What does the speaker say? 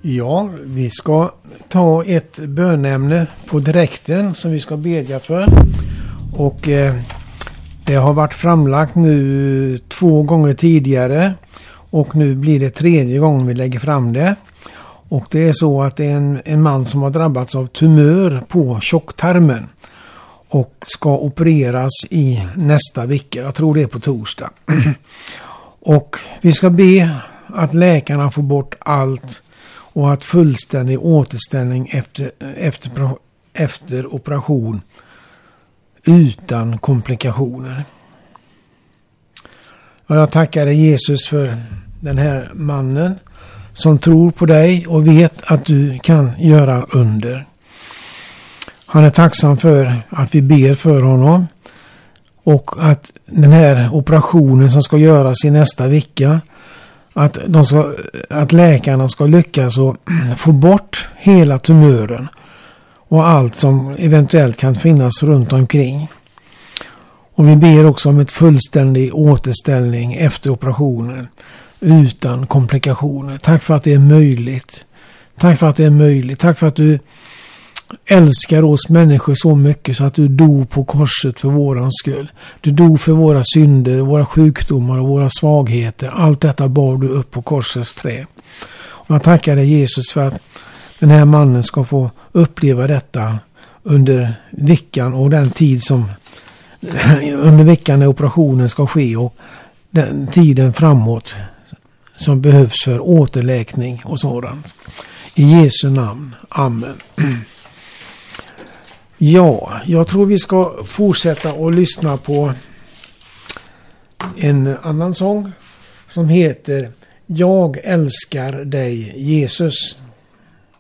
Ja, vi ska ta ett bönämne på direkten som vi ska bedja för. Och det har varit framlagt nu 2 gånger tidigare. Och nu blir det 3:e gången vi lägger fram det. Och det är så att det är en man som har drabbats av tumör på tjocktarmen. Och ska opereras i nästa vecka. Jag tror det är på torsdag. Och vi ska be att läkarna får bort allt. Och att fullständig återställning efter operation utan komplikationer. Och jag tackar dig Jesus för den här mannen som tror på dig och vet att du kan göra under. Han är tacksam för att vi ber för honom och att den här operationen som ska göras i nästa vecka, att läkarna ska lyckas och få bort hela tumören och allt som eventuellt kan finnas runt omkring. Och vi ber också om ett fullständig återställning efter operationen utan komplikationer. Tack för att det är möjligt. Tack för att det är möjligt. Tack för att du älskar oss människor så mycket så att du dog på korset för våran skull. Du dog för våra synder, våra sjukdomar och våra svagheter. Allt detta bar du upp på korsets trä. Och jag tackar dig Jesus för att den här mannen ska få uppleva detta under veckan och den tid som under veckan när operationen ska ske och den tiden framåt som behövs för återläkning och sådant. I Jesu namn. Amen. Ja, jag tror vi ska fortsätta och lyssna på en annan sång som heter Jag älskar dig Jesus.